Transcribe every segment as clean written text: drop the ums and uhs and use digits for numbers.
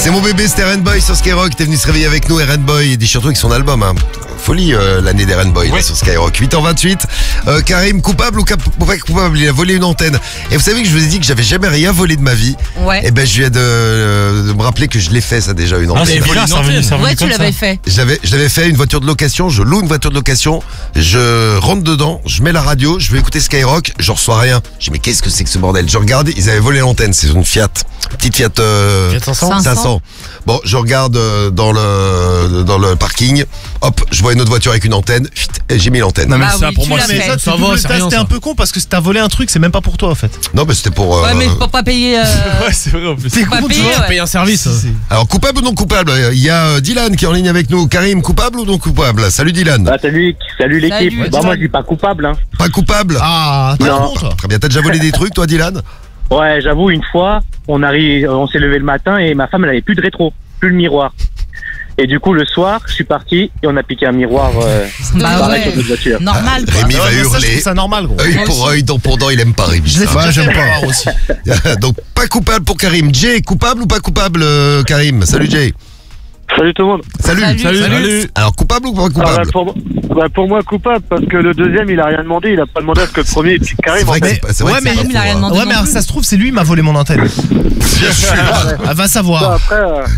C'est mon bébé, c'était Eren Boy sur Skyrock. T'es venu se réveiller avec nous, Eren Boy. Il dit surtout avec son album. Hein. Folie l'année d'Eren Boy là, sur Skyrock. 8h28. Karim, coupable ou pas coupable? Il a volé une antenne. Et vous savez que je vous ai dit que j'avais jamais rien volé de ma vie. Ouais. Et ben je viens de me rappeler que je l'ai fait ça déjà, une antenne. c'est volé une antenne. Ouais, tu l'avais fait. Je l'avais fait, une voiture de location, je loue une voiture de location, je rentre dedans, je mets la radio, je vais écouter Skyrock, je reçois rien. Je dis mais qu'est-ce que c'est que ce bordel? Je regarde, ils avaient volé l'antenne, c'est une Fiat, petite Fiat 500. Bon, je regarde dans le parking, hop, je vois une autre voiture avec une antenne, et j'ai mis l'antenne. Non mais Ah ça oui, pour tu moi l'as fait. ça va, c'est rien C'était ça. un peu con parce que si t'as volé un truc, c'est même pas pour toi en fait. Non, mais c'était pour... Ouais, mais pour pas payer. Ouais, c'est vrai en plus. C'est pas con, tu payé, vois. ouais. Payer un service. Alors, coupable ou non coupable? Il y a Dylan qui est en ligne avec nous. Karim, coupable ou non coupable? Salut Dylan. Ah, salut l'équipe. Salut, Bah moi je dis pas coupable hein. Pas coupable? Ah, t'es Non. con toi. Très bien, t'as déjà volé des trucs toi Dylan? Ouais, j'avoue une fois, on s'est levé le matin et ma femme elle avait plus de rétro, plus le miroir. Et du coup le soir, je suis parti et on a piqué un miroir Bah dans la ouais. voiture. Normal quoi. Rémi Ouais, va mais ça, je trouve hurler. ça normal gros. Œil pour œil, dent pour dent, il aime pas Rémi. Je l'ai ça. fait, j'aime pas aussi. Donc pas coupable pour Karim. Jay, coupable ou pas coupable Karim? Salut Jay. Salut tout le monde. Salut. Salut. Alors coupable ou pas coupable? Pour moi coupable parce que le deuxième il a rien demandé, il a pas demandé à ce que le premier il pique C'est carrément. vrai que c'est vrai Ouais, que mais c'est il a rien pas demandé. Ouais, mais alors, ça se trouve, c'est lui qui m'a volé mon antenne. Bien sûr. Ah, va Ça, savoir. après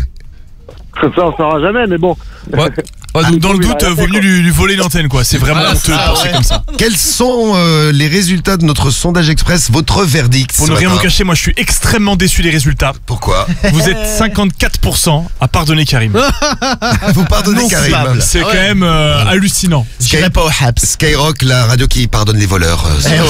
ça on saura jamais mais bon. Ouais, donc dans le doute, vaut mieux lui voler l'antenne quoi. C'est vraiment honteux de penser comme ça. Quels sont les résultats de notre sondage express? Votre verdict Pour ce ne rien matin? vous cacher, moi je suis extrêmement déçu des résultats. Pourquoi? Vous êtes 54% à pardonner Karim. Vous pardonnez Non Karim. coupable. C'est quand même hallucinant. J'irai pas au Haps. Skyrock, la radio qui pardonne les voleurs.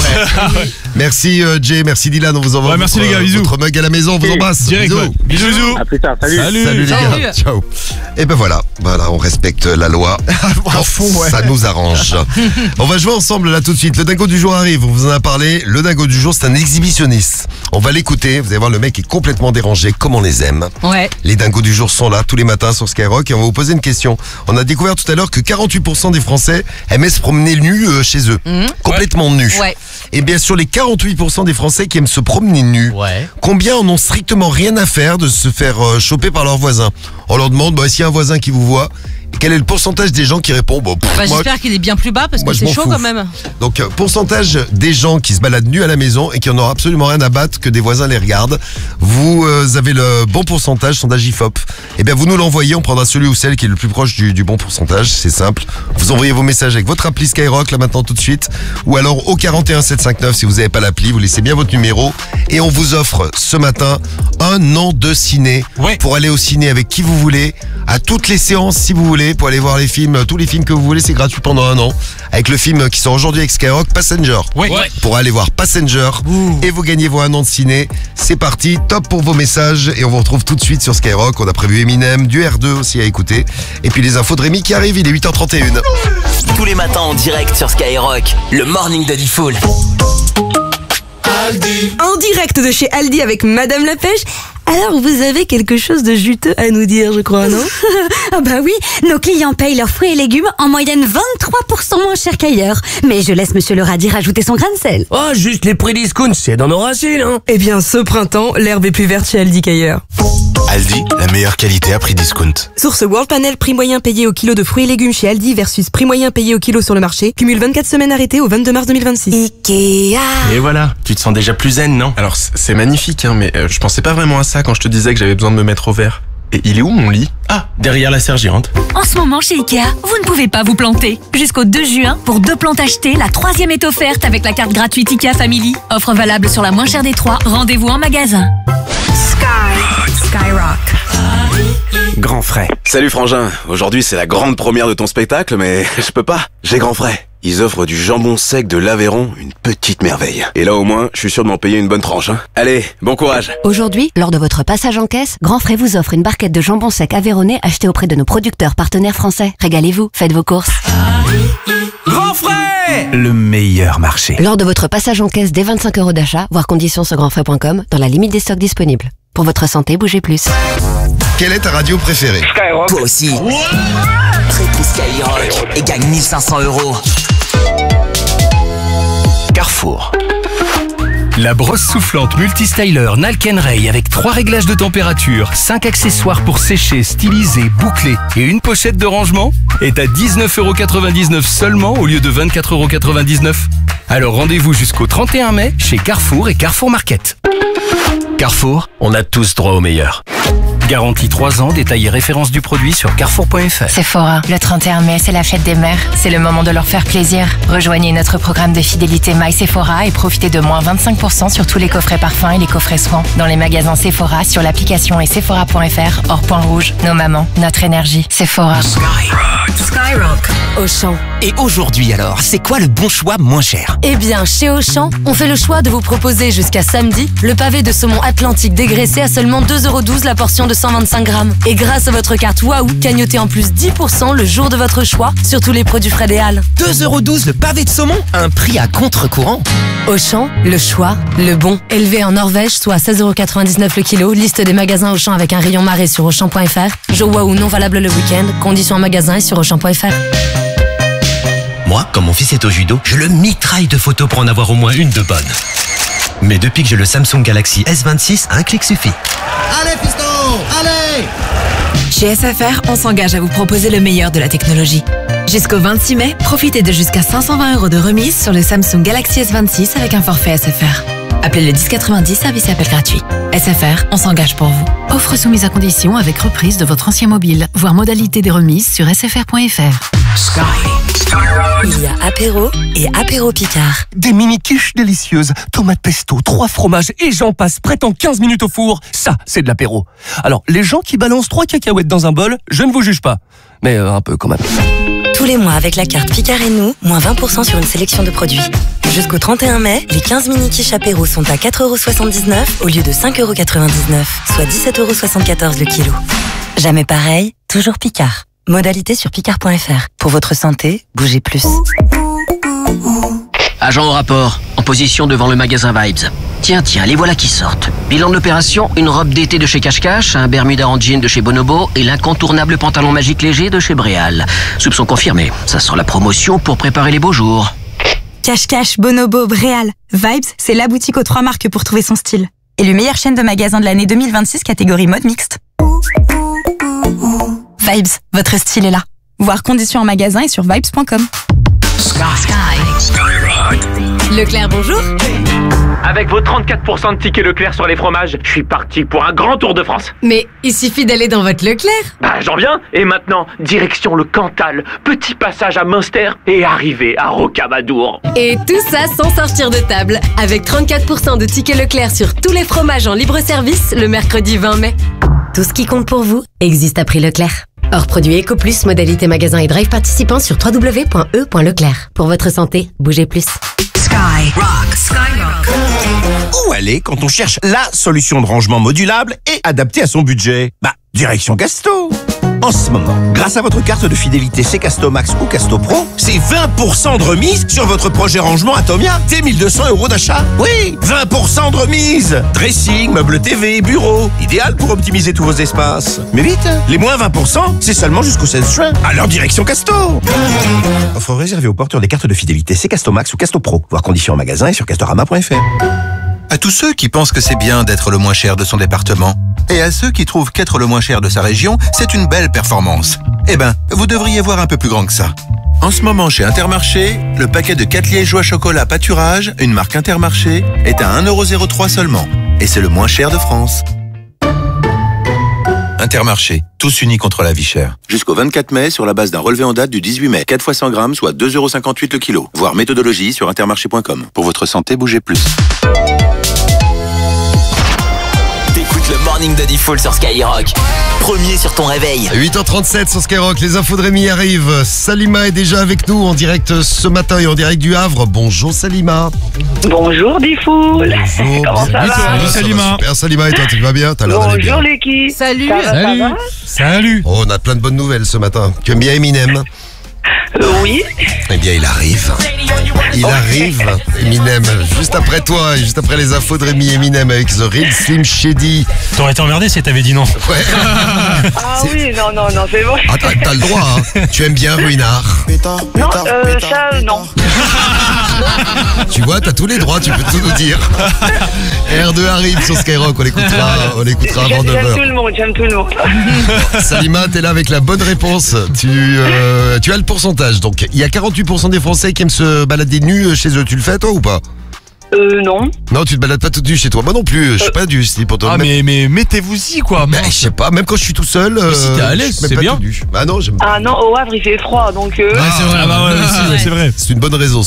Merci Jay, merci Dylan, on vous envoie Ouais, merci, les gars, bisous. votre mug à la maison, on vous embrasse. Direct, Bisous. ouais. Bisous. À plus tard, salut. Salut. Salut les gars, Salut. ciao. Et ben voilà, on respecte la loi. À fond, ouais. Ça nous arrange. On va jouer ensemble là tout de suite. Le dingo du jour arrive, on vous en a parlé. Le dingo du jour, c'est un exhibitionniste. On va l'écouter, vous allez voir, le mec est complètement dérangé, comme on les aime. Ouais. Les dingos du jour sont là tous les matins sur Skyrock et on va vous poser une question. On a découvert tout à l'heure que 48% des Français aimaient se promener nus chez eux. Complètement nus. Ouais. Et bien sûr, les 48% des Français qui aiment se promener nus, Ouais. combien en ont strictement rien à faire de se faire choper par leurs voisins? On leur demande, s'il y a un voisin qui vous voit, quel est le pourcentage des gens qui répondent Bah, moi, j'espère qu'il est bien plus bas parce moi, que je c'est m'en chaud fous. quand même. Donc, pourcentage des gens qui se baladent nus à la maison et qui en ont absolument rien à battre que des voisins les regardent. Vous avez le bon pourcentage, sondage IFOP. Eh bien, vous nous l'envoyez, on prendra celui ou celle qui est le plus proche du bon pourcentage. C'est simple. Vous envoyez vos messages avec votre appli Skyrock, là maintenant tout de suite. Ou alors au 41 759, si vous n'avez pas l'appli, vous laissez bien votre numéro. Et on vous offre ce matin un an de ciné. Ouais. Pour aller au ciné avec qui vous voulez, à toutes les séances si vous voulez, pour aller voir les films, tous les films que vous voulez, c'est gratuit pendant un an. Avec le film qui sort aujourd'hui avec Skyrock, Passenger. Ouais. Pour aller voir Passenger et vous gagnez vos un an de ciné. C'est parti, top pour vos messages et on vous retrouve tout de suite sur Skyrock. On a prévu Eminem, du R2 aussi à écouter. Et puis les infos de Rémi qui arrivent, il est 8h31. Tous les matins en direct sur Skyrock, le morning de Diffoul. En direct de chez Aldi avec Madame la Pêche. Alors, vous avez quelque chose de juteux à nous dire, je crois, non? Ah bah oui, nos clients payent leurs fruits et légumes en moyenne 23% moins cher qu'ailleurs. Mais je laisse Monsieur le radis rajouter son grain de sel. Oh, juste les prix discount, c'est dans nos racines, hein. Eh bien, ce printemps, l'herbe est plus verte chez Aldi qu'ailleurs. Aldi, la meilleure qualité à prix discount. Source World Panel, prix moyen payé au kilo de fruits et légumes chez Aldi versus prix moyen payé au kilo sur le marché. Cumule 24 semaines arrêtées au 22 mars 2026. Ikea. Et voilà, tu te sens déjà plus zen, non? Alors c'est magnifique, hein, mais je pensais pas vraiment à ça quand je te disais que j'avais besoin de me mettre au vert. Et il est où mon lit? Ah, derrière la sergérante. En ce moment chez Ikea, vous ne pouvez pas vous planter. Jusqu'au 2 juin, pour 2 plantes achetées, la 3e est offerte avec la carte gratuite Ikea Family. Offre valable sur la moins chère des 3. Rendez-vous en magasin. Skyrock. Grand frais. Salut frangin, aujourd'hui c'est la grande première de ton spectacle, mais je peux pas, j'ai grand frais. Ils offrent du jambon sec de l'Aveyron, une petite merveille. Et là au moins, je suis sûr de m'en payer une bonne tranche. Hein. Allez, bon courage. Aujourd'hui, lors de votre passage en caisse, Grand Frais vous offre une barquette de jambon sec aveyronnais achetée auprès de nos producteurs partenaires français. Régalez-vous, faites vos courses. Grand frais! Le meilleur marché. Lors de votre passage en caisse dès 25 € d'achat, voir conditions sur grandfrais.com, dans la limite des stocks disponibles. Pour votre santé, bougez plus. Quelle est ta radio préférée? Skyrock. Toi aussi. Prête Skyrock et gagne 1500 €. Carrefour. La brosse soufflante multistyler Nalken-Ray avec 3 réglages de température, 5 accessoires pour sécher, styliser, boucler et une pochette de rangement est à 19,99€ seulement au lieu de 24,99€. Alors rendez-vous jusqu'au 31 mai chez Carrefour et Carrefour Market. Carrefour, on a tous droit au meilleur. Garantie 3 ans, détail et référence du produit sur carrefour.fr. Sephora, le 31 mai, c'est la fête des mères. C'est le moment de leur faire plaisir. Rejoignez notre programme de fidélité My Sephora et profitez de moins 25% sur tous les coffrets parfums et les coffrets soins. Dans les magasins Sephora, sur l'application et sephora.fr, hors point rouge. Nos mamans, notre énergie. Sephora. Skyrock. Auchan. Et aujourd'hui alors, c'est quoi le bon choix moins cher? Eh bien, chez Auchan, on fait le choix de vous proposer jusqu'à samedi le pavé de saumon atlantique dégraissé à seulement 2,12€ la portion de 125 grammes. Et grâce à votre carte Waouh, cagnotez en plus 10% le jour de votre choix sur tous les produits frais des Halles. 2,12€ le pavé de saumon? Un prix à contre-courant. Auchan, le choix, le bon. Élevé en Norvège, soit à 16,99€ le kilo. Liste des magasins Auchan avec un rayon marée sur Auchan.fr. Jour Waouh non valable le week-end. Conditions en magasin et sur Auchan.fr. Moi, quand mon fils est au judo, je le mitraille de photos pour en avoir au moins une de bonne. Mais depuis que j'ai le Samsung Galaxy S26, un clic suffit. Allez fiston, allez! Chez SFR, on s'engage à vous proposer le meilleur de la technologie. Jusqu'au 26 mai, profitez de jusqu'à 520€ de remise sur le Samsung Galaxy S26 avec un forfait SFR. Appelez le 1090, service et appel gratuit. SFR, on s'engage pour vous. Offre soumise à condition avec reprise de votre ancien mobile. Voir modalité des remises sur sfr.fr. Il y a apéro et apéro Picard. Des mini-quiches délicieuses, tomates pesto, 3 fromages et j'en passe, prêt en 15 minutes au four. Ça, c'est de l'apéro. Alors, les gens qui balancent 3 cacahuètes dans un bol, je ne vous juge pas. Mais un peu quand même. Tous les mois avec la carte Picard et nous, moins 20% sur une sélection de produits. Jusqu'au 31 mai, les 15 mini-quiches apéro sont à 4,79€ au lieu de 5,99€, soit 17,74€ le kilo. Jamais pareil, toujours Picard. Modalité sur picard.fr. Pour votre santé, bougez plus. Agent au rapport, en position devant le magasin Vibes. Tiens, les voilà qui sortent. Bilan de l'opération, une robe d'été de chez Cache Cache, un Bermuda en jean de chez Bonobo et l'incontournable pantalon magique léger de chez Bréal. Soupçon confirmé, ça sent la promotion pour préparer les beaux jours. Cache Cache, Bonobo, Bréal. Vibes, c'est la boutique aux 3 marques pour trouver son style. Et le meilleure chaîne de magasins de l'année 2026 catégorie mode mixte. Vibes, votre style est là. Voir conditions en magasin et sur vibes.com. Leclerc, bonjour. Avec vos 34% de tickets Leclerc sur les fromages, je suis parti pour un grand tour de France. Mais il suffit d'aller dans votre Leclerc. Bah j'en viens. Et maintenant, direction le Cantal, petit passage à Münster et arrivée à Rocamadour. Et tout ça sans sortir de table. Avec 34% de tickets Leclerc sur tous les fromages en libre service le mercredi 20 mai. Tout ce qui compte pour vous existe à prix Leclerc. Hors produit EcoPlus, modalité magasin et drive participant sur www.e.leclerc. Pour votre santé, bougez plus. Skyrock. Où aller quand on cherche la solution de rangement modulable et adaptée à son budget? Direction Casto. En ce moment, grâce à votre carte de fidélité C Casto Max ou Casto Pro, c'est 20% de remise sur votre projet rangement Atomia dès 1200€ d'achat. Oui, 20% de remise. Dressing, meubles TV, bureau. Idéal pour optimiser tous vos espaces. Mais vite, les moins 20%, c'est seulement jusqu'au 16 juin. Alors direction Casto. Offre réservée aux porteurs des cartes de fidélité C Casto Max ou Casto Pro. Voir conditions en magasin et sur castorama.fr. À tous ceux qui pensent que c'est bien d'être le moins cher de son département, et à ceux qui trouvent qu'être le moins cher de sa région, c'est une belle performance. Eh ben, vous devriez voir un peu plus grand que ça. En ce moment, chez Intermarché, le paquet de 4 liégeois chocolat pâturage, une marque Intermarché, est à 1,03€ seulement. Et c'est le moins cher de France. Intermarché, tous unis contre la vie chère. Jusqu'au 24 mai, sur la base d'un relevé en date du 18 mai. 4 fois 100 grammes, soit 2,58€ le kilo. Voir méthodologie sur intermarché.com. Pour votre santé, bougez plus. T'écoutes le Morning de Diffoul sur Skyrock. Premier sur ton réveil. 8h37 sur Skyrock, les infos de Rémi arrivent. Salima est déjà avec nous en direct ce matin et en direct du Havre. Bonjour Salima. Bonjour Diffoul. Bonjour. Comment ça va? Salut Salima. Super Salima, et toi tu vas bien? T'as l'air d'aller bien. Bonjour l'équipe. Salut. Ça va? Salut. Oh, on a plein de bonnes nouvelles ce matin. Tu aimes bien Eminem? Oui. Eh bien il arrive. Il arrive, Eminem, juste après toi et juste après les infos de Rémi. Eminem avec The Real Slim Shady. T'aurais été emmerdé si t'avais dit non. Ouais. Ah oui, non, c'est bon. Ah, t'as le droit, hein. Tu aimes bien Ruinard? Non, ça, non. Tu vois, t'as tous les droits, tu peux tout nous dire. R2 arrive sur Skyrock, on l'écoutera avant J'aime 9h. j'aime tout le monde. Salima, t'es là avec la bonne réponse. Tu as le pourcentage. Donc, il y a 48% des Français qui aiment se balader nus chez eux. Tu le fais, toi, ou pas? Non. Non, tu te balades pas tout nu chez toi. Moi non plus, je suis pas du style pour toi. Ah, mais mettez-vous-y, quoi. Mais je sais pas, même quand je suis tout seul. Mais si t'es à l'aise, je mets c'est pas bien. tout nu. Ah non, j'aime pas. Ah non, au Havre, il fait froid, donc... c'est vrai, ah bah ouais, c'est vrai. C'est une bonne raison,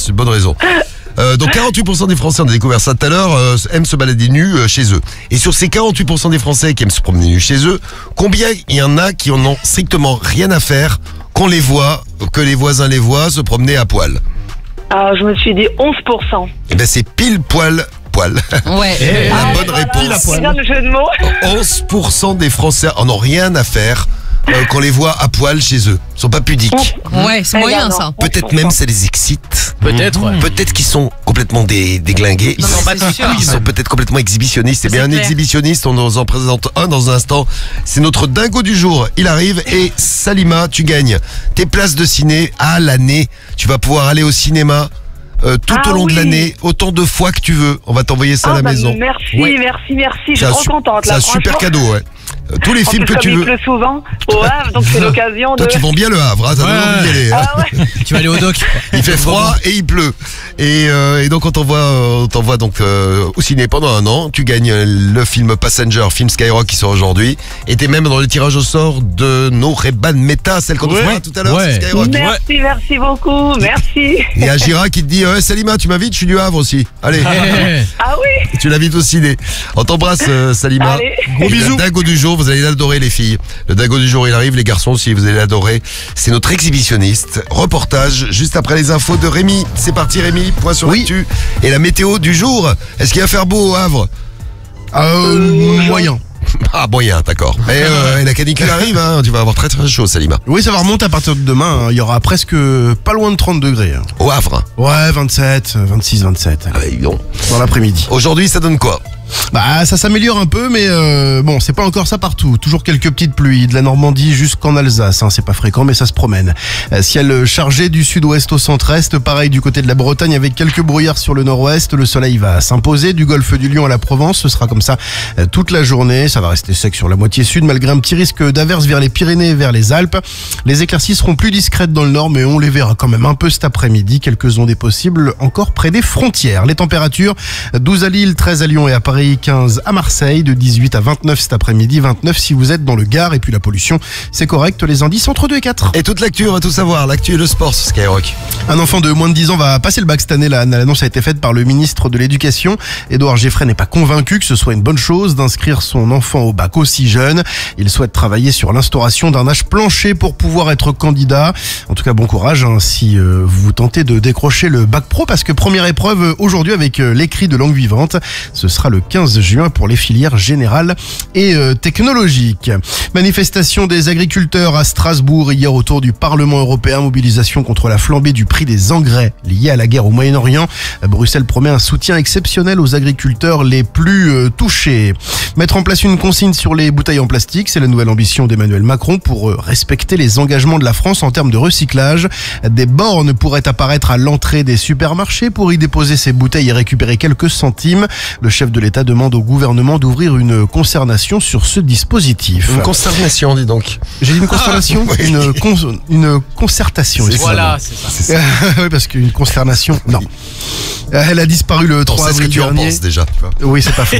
donc 48% des Français, on a découvert ça tout à l'heure, aiment se balader nus chez eux. Et sur ces 48% des Français qui aiment se promener nus chez eux, combien il y en a qui en ont strictement rien à faire qu'on les voit, que les voisins les voient se promener à poil? Je me suis dit 11%. Eh ben c'est pile poil. Ouais. La bonne réponse. C'est bien le jeu de mots. 11% des Français en ont rien à faire qu'on les voit à poil chez eux. Ils sont pas pudiques. Ouais, c'est moyen ça. Peut-être même ça les excite. Peut-être, ouais. Peut-être qu'ils sont complètement déglingués. Non, mais c'est sûr. Ils sont peut-être complètement exhibitionnistes. Et bien un clair. exhibitionniste, on nous en présente un dans un instant. C'est notre dingo du jour. Il arrive et Salima, tu gagnes tes places de ciné à l'année. Tu vas pouvoir aller au cinéma tout au long de l'année, autant de fois que tu veux. On va t'envoyer ça à la maison. Merci, merci. Je suis C'est un trop contente. C'est un super cadeau, ouais. Tous les films que tu veux. Il pleut souvent au Havre, donc c'est l'occasion de... Toi, tu vends bien le Havre, hein, t'as vraiment envie d'y aller. Hein. Tu vas aller au doc. Il fait froid et il pleut. Et donc on t'envoie donc au ciné pendant un an. Tu gagnes le film Passenger, film Skyrock qui sort aujourd'hui. Et t'es même dans le tirage au sort de nos Ray-Ban Meta, celle qu'on te fera tout à l'heure, c'est Skyrock. Merci beaucoup, merci. Et Agira qui te dit Salima, tu m'invites, je suis du Havre aussi. Allez. Ah oui. Tu l'invites au ciné. On t'embrasse Salima. Allez. Gros bisous. Le dingo du jour, vous allez l'adorer les filles. Le dingo du jour il arrive, les garçons aussi, vous allez l'adorer. C'est notre exhibitionniste. Reportage juste après les infos de Rémi. C'est parti Rémi, point sur l'actu. Et la météo du jour. Est-ce qu'il va faire beau au Havre? Moyen. Ah moyen, d'accord. Mais la canicule arrive, hein. Tu vas avoir très très chaud Salima. Oui, ça va remonter à partir de demain. Il y aura presque pas loin de 30 degrés. Au Havre? Ouais, 27, 26, 27. Ah, bon. Dans l'après-midi. Aujourd'hui, ça donne quoi? Bah ça s'améliore un peu, mais bon, c'est pas encore ça partout. Toujours quelques petites pluies de la Normandie jusqu'en Alsace, hein. C'est pas fréquent mais ça se promène. Ciel chargé du sud-ouest au centre-est, pareil du côté de la Bretagne avec quelques brouillards sur le nord-ouest. Le soleil va s'imposer du golfe du Lion à la Provence, ce sera comme ça toute la journée. Ça va rester sec sur la moitié sud malgré un petit risque d'averse vers les Pyrénées et vers les Alpes. Les éclaircies seront plus discrètes dans le nord mais on les verra quand même un peu cet après-midi. Quelques ondées possibles encore près des frontières. Les températures 12 à Lille, 13 à Lyon et à Paris, 15 à Marseille, de 18 à 29 cet après-midi, 29 si vous êtes dans le Gard. Et puis la pollution, c'est correct, les indices entre 2 et 4. Et toute l'actu, on va tout savoir, l'actu et le sport sur Skyrock. Un enfant de moins de 10 ans va passer le bac cette année, l'annonce a été faite par le ministre de l'Éducation. Édouard Geffray n'est pas convaincu que ce soit une bonne chose d'inscrire son enfant au bac aussi jeune. Il souhaite travailler sur l'instauration d'un âge plancher pour pouvoir être candidat. En tout cas, bon courage hein, si vous tentez de décrocher le bac pro, parce que première épreuve aujourd'hui avec l'écrit de langue vivante. Ce sera le 15 juin pour les filières générales et technologiques. Manifestation des agriculteurs à Strasbourg hier autour du Parlement européen. Mobilisation contre la flambée du prix des engrais liés à la guerre au Moyen-Orient. Bruxelles promet un soutien exceptionnel aux agriculteurs les plus touchés. Mettre en place une consigne sur les bouteilles en plastique, c'est la nouvelle ambition d'Emmanuel Macron pour respecter les engagements de la France en termes de recyclage. Des bornes pourraient apparaître à l'entrée des supermarchés pour y déposer ces bouteilles et récupérer quelques centimes. Le chef de l'État demande au gouvernement d'ouvrir une concertation sur ce dispositif. Une consternation, dis donc. J'ai dit une consternation une concertation. Voilà, c'est ça. Oui, parce qu'une consternation, non. Elle a disparu le 3 avril dernier. dernier. En penses déjà. Oui, c'est pas faux.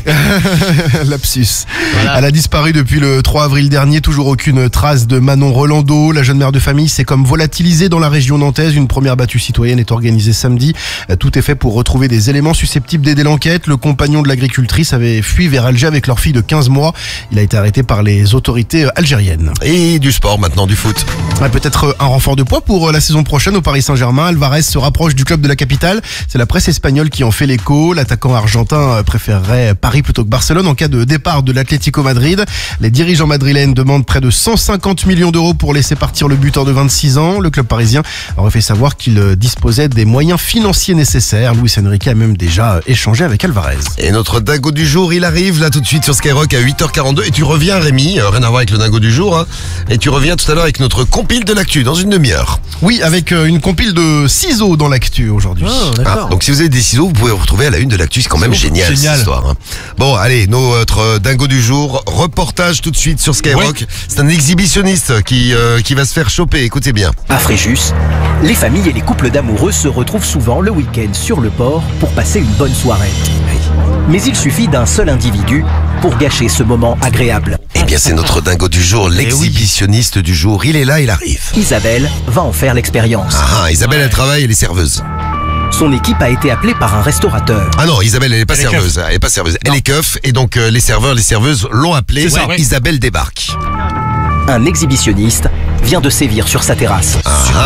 Lapsus. Voilà. Elle a disparu depuis le 3 avril dernier. Toujours aucune trace de Manon Rolando. La jeune mère de famille s'est comme volatilisée dans la région nantaise. Une première battue citoyenne est organisée samedi. Tout est fait pour retrouver des éléments susceptibles d'aider l'enquête. Le compagnon de l'agricultrice avait fui vers Alger avec leur fille de 15 mois. Il a été arrêté par les autorités algériennes. Et du sport maintenant, du foot. Peut-être un renfort de poids pour la saison prochaine au Paris Saint-Germain. Alvarez se rapproche du club de la capitale. C'est la presse espagnole qui en fait l'écho. L'attaquant argentin préférerait Paris plutôt que Barcelone en cas de départ de l'Atlético Madrid. Les dirigeants madrilènes demandent près de 150 millions d'euros pour laisser partir le buteur de 26 ans. Le club parisien aurait fait savoir qu'il disposait des moyens financiers nécessaires. Luis Enrique a même déjà échangé avec Alvarez. Et notre dingo du jour, il arrive là tout de suite sur Skyrock à 8h42. Et tu reviens, Rémi, rien à voir avec le dingo du jour, hein. Et tu reviens tout à l'heure avec notre compile de l'actu dans une demi-heure. Oui, avec une compile de ciseaux dans l'actu aujourd'hui. Donc si vous avez des ciseaux, vous pouvez vous retrouver à la une de l'actu. C'est quand même génial cette histoire. Hein. Bon, allez, notre dingo du jour, reportage tout de suite sur Skyrock. Ouais. C'est un exhibitionniste qui va se faire choper. Écoutez bien. À Fréjus, les familles et les couples d'amoureux se retrouvent souvent le week-end sur le port pour passer une bonne soirée. Mais il suffit d'un seul individu pour gâcher ce moment agréable. Eh bien, c'est notre dingo du jour, l'exhibitionniste du jour. Il est là, il arrive. Isabelle va en faire l'expérience. Isabelle, elle travaille, elle est serveuse. Son équipe a été appelée par un restaurateur. Ah non, Isabelle, elle n'est pas serveuse. Elle est pas serveuse. Elle est keuf. Et donc, les serveurs, les serveuses l'ont appelée. Isabelle débarque. Un exhibitionniste vient de sévir sur sa terrasse.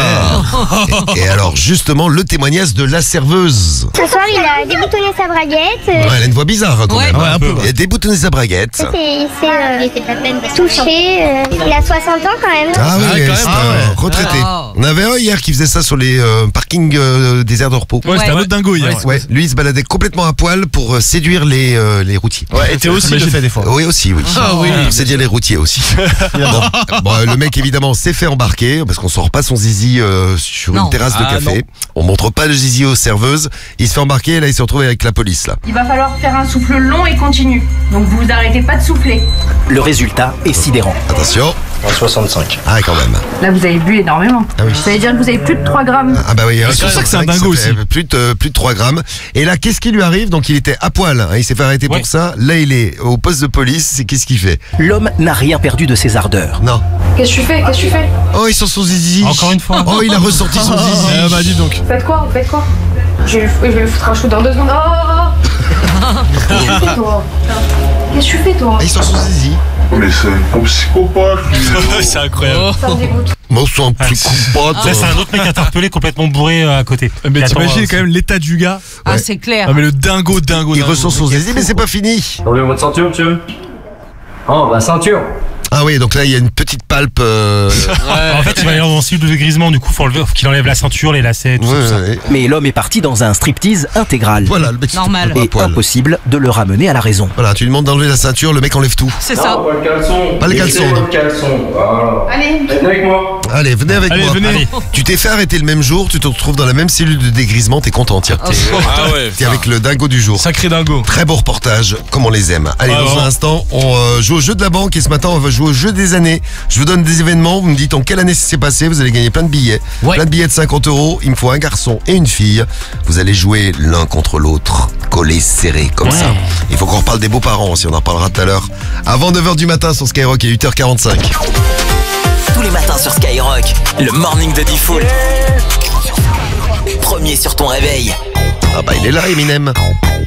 Et alors, justement, le témoignage de la serveuse. Ce soir, il a déboutonné sa braguette. Elle a une voix bizarre, quand même. un peu. Il a déboutonné sa braguette. Il s'est touché. Il a 60 ans, quand même. Ah oui, c'est un retraité. On avait un hier qui faisait ça sur les parkings des aires de repos. Ouais, c'était un autre dingo hier. Ouais. Lui, il se baladait complètement à poil pour séduire les routiers. Ouais, et Théo aussi le fait des fois. Oui, aussi, oui. Pour séduire les routiers aussi. Bon, le mec, évidemment, s'est fait embarquer parce qu'on sort pas son zizi sur une terrasse de café. On montre pas le zizi aux serveuses. Il se fait embarquer et là, il se retrouve avec la police, là. Il va falloir faire un souffle long et continu. Donc, vous arrêtez pas de souffler. Le résultat est sidérant. Attention. 65. Ah, quand même. Là, vous avez bu énormément. Ah oui. Ça veut dire que vous avez plus de 3 grammes. Ah bah oui, c'est pour ça que c'est un dingo aussi. Plus de 3 grammes. Et là, qu'est-ce qui lui arrive? Donc, il était à poil. Hein, il s'est fait arrêter pour ça. Là, il est au poste de police. Qu'est-ce qu'il fait? L'homme n'a rien perdu de ses ardeurs. Non. Qu'est-ce que tu fais? Oh, il sort son zizi. Encore une fois. Oh, il a ressorti son zizi. Bah, dis donc. Faites quoi? Je vais lui foutre un chou dans 2 secondes. Qu'est-ce que tu fais, toi? Il sort son zizi. Mais c'est un psychopathe. C'est incroyable. Ça me dégoûte. Moi, c'est un psychopathe. Là, c'est un autre mec interpellé complètement bourré à côté. Mais t'imagines quand même l'état du gars. Ah, c'est clair. Ah, mais le dingo. Il ressort son zizi, mais c'est pas fini. Enlevez votre ceinture, monsieur. Oh, la ceinture. Ah oui, donc là, il y a une petite palpe. En fait, il va y avoir un cible de grisement, du coup, faut qu'il enlève la ceinture, les lacets, tout ça. Mais l'homme est parti dans un striptease intégral. Voilà, le mec. Normal. Et impossible de le ramener à la raison. Voilà, tu lui demandes d'enlever la ceinture, le mec enlève tout. C'est ça. Pas le caleçon. Pas le caleçon. Votre caleçon. Voilà. Allez. Venez avec moi. Allez, venez avec moi. Venez. Tu t'es fait arrêter le même jour, tu te retrouves dans la même cellule de dégrisement, t'es content, tiens. T'es avec le dingo du jour. Sacré dingo. Très beau reportage, comme on les aime. Allez, dans un instant, on joue au jeu de la banque et ce matin, on va jouer au jeu des années. Je vous donne des événements, vous me dites en quelle année ça s'est passé, vous allez gagner plein de billets. Plein de billets de 50 €. Il me faut un garçon et une fille. Vous allez jouer l'un contre l'autre, collés, serrés, comme ça. Il faut qu'on reparle des beaux-parents aussi, on en reparlera tout à l'heure. Avant 9h du matin sur Skyrock et 8h45. Tous les matins sur Skyrock, le morning de Diffoul. Premier sur ton réveil. Ah bah il est là, Eminem.